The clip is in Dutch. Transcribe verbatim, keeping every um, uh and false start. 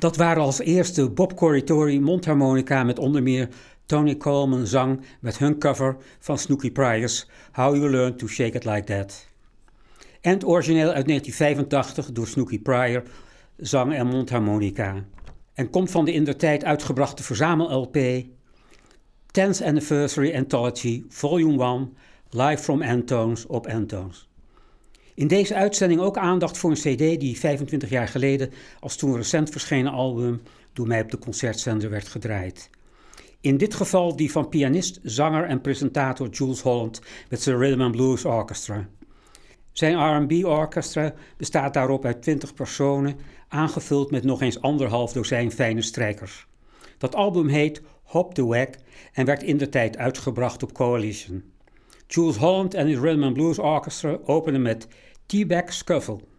Dat waren als eerste Bob Corritore mondharmonica met onder meer Tony Coleman zang met hun cover van Snooky Pryor's How You Learn to Shake It Like That. En het origineel uit negentien vijfentachtig door Snooky Pryor, zang en mondharmonica. En komt van de indertijd uitgebrachte verzamel-L P tenth Anniversary Anthology Volume één Live from Antones op Antones. In deze uitzending ook aandacht voor een cd die vijfentwintig jaar geleden als toen recent verschenen album door mij op de concertzender werd gedraaid. In dit geval die van pianist, zanger en presentator Jools Holland met zijn Rhythm and Blues Orchestra. Zijn R and B orchestra bestaat daarop uit twintig personen, aangevuld met nog eens anderhalf dozijn fijne strijkers. Dat album heet Hop the Wack en werd indertijd uitgebracht op Coalition. Jools Holland en his Rhythm and Blues Orchestra openen met T-Back Scuffle.